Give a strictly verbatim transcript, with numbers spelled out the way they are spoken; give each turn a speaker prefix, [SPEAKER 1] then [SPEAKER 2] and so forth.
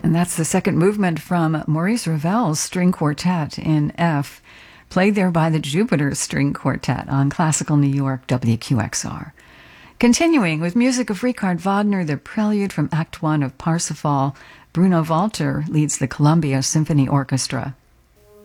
[SPEAKER 1] And that's the second movement from Maurice Ravel's String Quartet in F, played there by the Jupiter String Quartet on Classical New York W Q X R. Continuing with music of Richard Wagner, the prelude from Act One of Parsifal, Bruno Walter leads the Columbia Symphony Orchestra.